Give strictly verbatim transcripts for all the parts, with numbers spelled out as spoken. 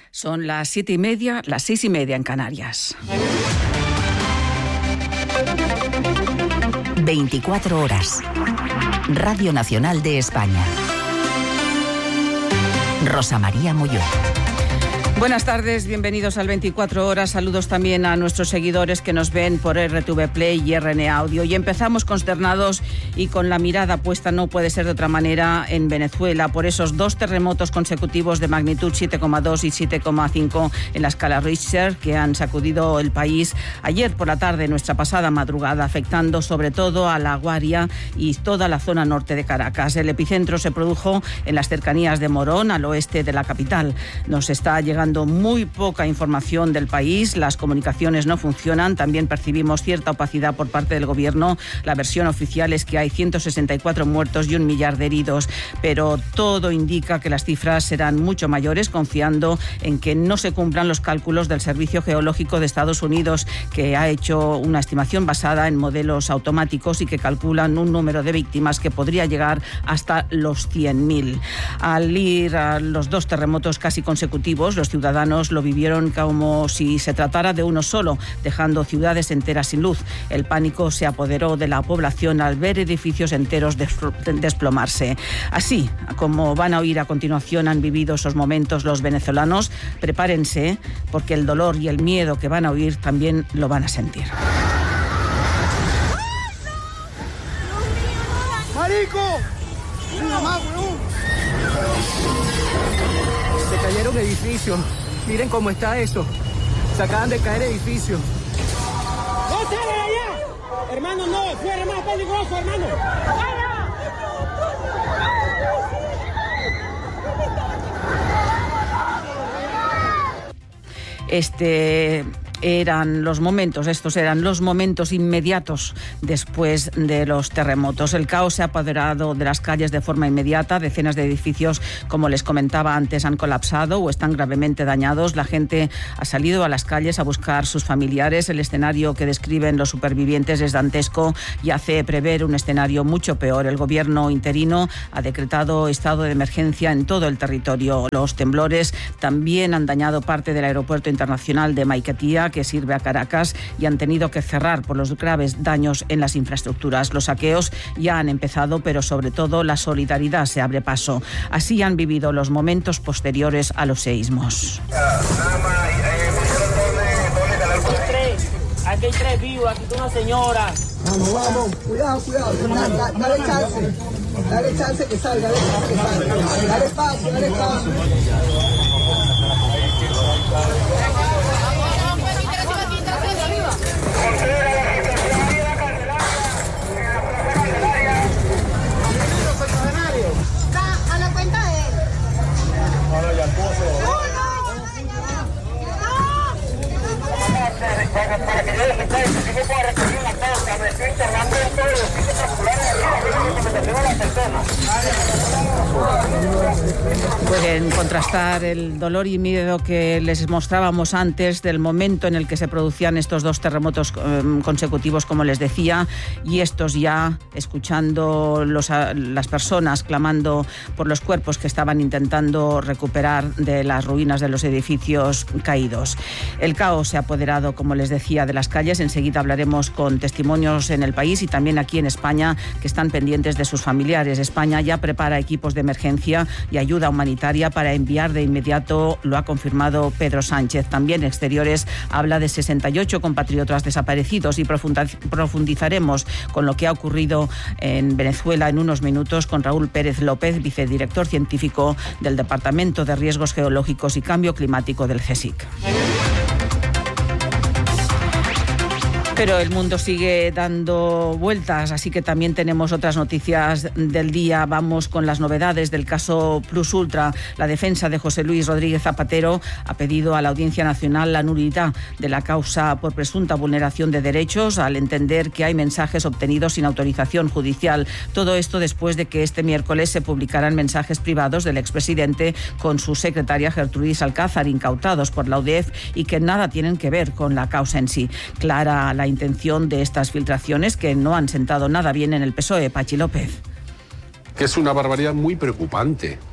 Son las siete y media, las seis y media en Canarias. veinticuatro horas. Radio Nacional de España. Rosa María Molló. Buenas tardes, bienvenidos al veinticuatro horas. Saludos también a nuestros seguidores que nos ven por R T V Play y R N A Audio. Y empezamos consternados y con la mirada puesta, no puede ser de otra manera, en Venezuela por esos dos terremotos consecutivos de magnitud siete coma dos y siete coma cinco en la escala Richter que han sacudido el país ayer por la tarde, nuestra pasada madrugada, afectando sobre todo a La Guaria y toda la zona norte de Caracas. El epicentro se produjo en las cercanías de Morón, al oeste de la capital. Nos está llegando muy poca información del país, las comunicaciones no funcionan, también percibimos cierta opacidad por parte del gobierno. La versión oficial es que hay ciento sesenta y cuatro muertos y un millar de heridos, pero todo indica que las cifras serán mucho mayores, confiando en que no se cumplan los cálculos del Servicio Geológico de Estados Unidos, que ha hecho una estimación basada en modelos automáticos y que calculan un número de víctimas que podría llegar hasta los cien mil. Al ir a los dos terremotos casi consecutivos, los ciudadanos lo vivieron como si se tratara de uno solo, dejando ciudades enteras sin luz. El pánico se apoderó de la población al ver edificios enteros desplomarse. Así como van a oír a continuación, han vivido esos momentos los venezolanos. Prepárense, porque el dolor y el miedo que van a oír también lo van a sentir. ¡Marico! Se cayeron edificios. Miren cómo está eso. Se acaban de caer edificios. ¡No sale de allá! Hermano, no, fuera más peligroso, hermano. Este... Eran los momentos, estos eran los momentos inmediatos después de los terremotos. El caos se ha apoderado de las calles de forma inmediata. Decenas de edificios, como les comentaba antes, han colapsado o están gravemente dañados. La gente ha salido a las calles a buscar sus familiares. El escenario que describen los supervivientes es dantesco y hace prever un escenario mucho peor. El gobierno interino ha decretado estado de emergencia en todo el territorio. Los temblores también han dañado parte del aeropuerto internacional de Maiquetía, que sirve a Caracas, y han tenido que cerrar por los graves daños en las infraestructuras. Los saqueos ya han empezado, pero sobre todo la solidaridad se abre paso. Así han vivido los momentos posteriores a los seísmos. Aquí hay tres vivos, aquí está una señora. Vamos, vamos, cuidado, cuidado. Dale, dale chance. Dale chance que salga, dale chance que salga. Dale espacio, dale espacio. A la cuenta de él. Ahora ya puso. Para que yo les recuerde, si no puedo recibir la cosa, me estoy enterrando en todos los sitios populares de las personas. Pueden contrastar el dolor y miedo que les mostrábamos antes del momento en el que se producían estos dos terremotos eh, consecutivos, como les decía, y estos ya escuchando los, a, las personas clamando por los cuerpos que estaban intentando recuperar de las ruinas de los edificios caídos. El caos se ha apoderado, como les decía, de las calles. Enseguida hablaremos con testimonios en el país y también aquí en España que están pendientes de sus familiares. España ya prepara equipos de emergencia y ayuda humanitaria para enviar de inmediato, lo ha confirmado Pedro Sánchez. También Exteriores habla de sesenta y ocho compatriotas desaparecidos y profundizaremos con lo que ha ocurrido en Venezuela en unos minutos con Raúl Pérez López, vicedirector científico del Departamento de Riesgos Geológicos y Cambio Climático del GESIC. Pero el mundo sigue dando vueltas, así que también tenemos otras noticias del día. Vamos con las novedades del caso Plus Ultra. La defensa de José Luis Rodríguez Zapatero ha pedido a la Audiencia Nacional la nulidad de la causa por presunta vulneración de derechos, al entender que hay mensajes obtenidos sin autorización judicial. Todo esto después de que este miércoles se publicaran mensajes privados del expresidente con su secretaria Gertrudis Alcázar, incautados por la U D E F y que nada tienen que ver con la causa en sí. Clara la intención de estas filtraciones, que no han sentado nada bien en el P S O E. Pachi López. Que es una barbaridad muy preocupante.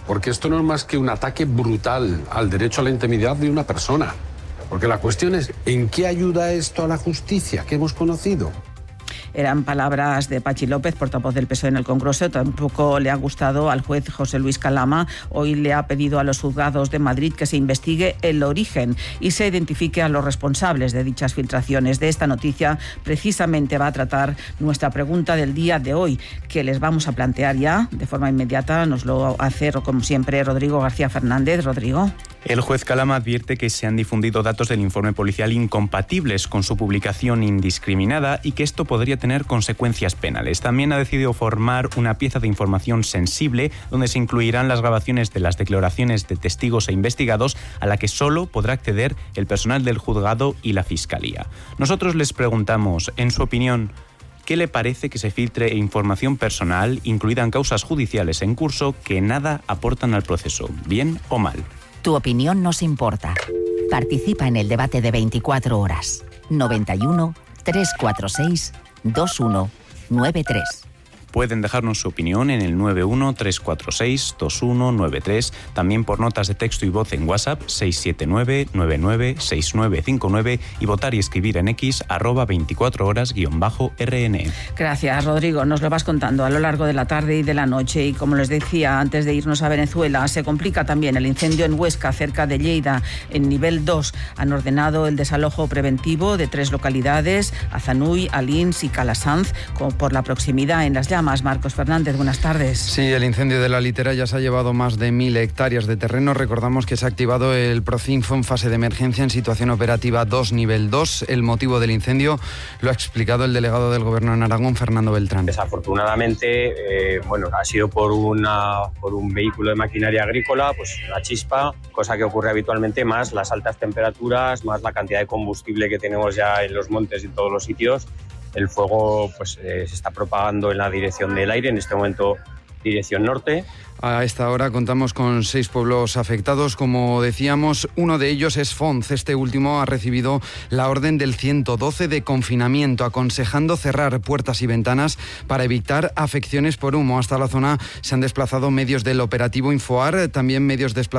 porque esto no es más que un ataque brutal al derecho a la intimidad de una persona. Porque la cuestión es, ¿en qué ayuda esto a la justicia que hemos conocido? Eran palabras de Pachi López, portavoz del P S O E en el Congreso. Tampoco le ha gustado al juez José Luis Calama. Hoy le ha pedido a los juzgados de Madrid que se investigue el origen y se identifique a los responsables de dichas filtraciones. De esta noticia precisamente va a tratar nuestra pregunta del día de hoy, que les vamos a plantear ya de forma inmediata. Nos lo hace, como siempre, Rodrigo García Fernández. Rodrigo. El juez Calama advierte que se han difundido datos del informe policial incompatibles con su publicación indiscriminada y que esto podría tener consecuencias penales. También ha decidido formar una pieza de información sensible donde se incluirán las grabaciones de las declaraciones de testigos e investigados a la que solo podrá acceder el personal del juzgado y la Fiscalía. Nosotros les preguntamos, en su opinión, ¿qué le parece que se filtre información personal, incluida en causas judiciales en curso, que nada aportan al proceso, bien o mal? Tu opinión nos importa. Participa en el debate de veinticuatro horas. noventa y uno, trescientos cuarenta y seis, veintiuno noventa y tres. Pueden dejarnos su opinión en el nueve uno, tres cuatro seis, dos uno nueve tres, también por notas de texto y voz en WhatsApp seis siete nueve, nueve nueve seis nueve cinco nueve y votar y escribir en X arroba veinticuatro horas guión bajo R N. Gracias, Rodrigo. Nos lo vas contando a lo largo de la tarde y de la noche. Y como les decía antes de irnos a Venezuela, se complica también el incendio en Huesca, cerca de Lleida, en nivel dos. Han ordenado el desalojo preventivo de tres localidades, Azanuy, Alins y Calasanz, por la proximidad en las llamas. Marcos Fernández, buenas tardes. Sí, el incendio de la litera ya se ha llevado más de mil hectáreas de terreno. Recordamos que se ha activado el Procinfo en fase de emergencia en situación operativa dos, nivel dos. El motivo del incendio lo ha explicado el delegado del Gobierno en Aragón, Fernando Beltrán. Desafortunadamente, eh, bueno, ha sido por, una, por un vehículo de maquinaria agrícola, pues una chispa, cosa que ocurre habitualmente, más las altas temperaturas, más la cantidad de combustible que tenemos ya en los montes y en todos los sitios. El fuego pues, eh, se está propagando en la dirección del aire, en este momento dirección norte. A esta hora contamos con seis pueblos afectados, como decíamos, uno de ellos es Fonz. Este último ha recibido la orden del ciento doce de confinamiento, aconsejando cerrar puertas y ventanas para evitar afecciones por humo. Hasta la zona se han desplazado medios del operativo Infoar, también medios desplazados